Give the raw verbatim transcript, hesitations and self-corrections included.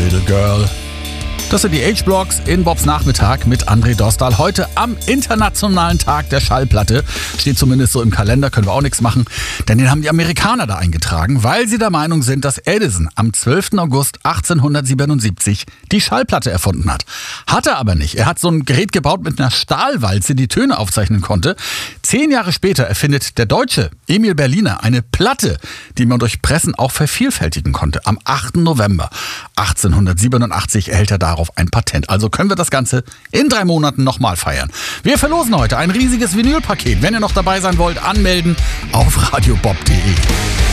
Little Girl. Das sind die H-Blocks in Bobs Nachmittag mit André Dostal. Heute am Internationalen Tag der Schallplatte. Steht zumindest so im Kalender, können wir auch nichts machen. Denn den haben die Amerikaner da eingetragen, weil sie der Meinung sind, dass Edison am zwölften August achtzehnhundertsiebenundsiebzig die Schallplatte erfunden hat. Hat er aber nicht. Er hat so ein Gerät gebaut mit einer Stahlwalze, die Töne aufzeichnen konnte. Zehn Jahre später erfindet der Deutsche Emil Berliner eine Platte, die man durch Pressen auch vervielfältigen konnte. Am achten November achtzehnhundertsiebenundachtzig erhält er darauf ein Patent. Also können wir das Ganze in drei Monaten nochmal feiern. Wir verlosen heute ein riesiges Vinylpaket. Wenn ihr noch dabei sein wollt, anmelden auf radiobob punkt de.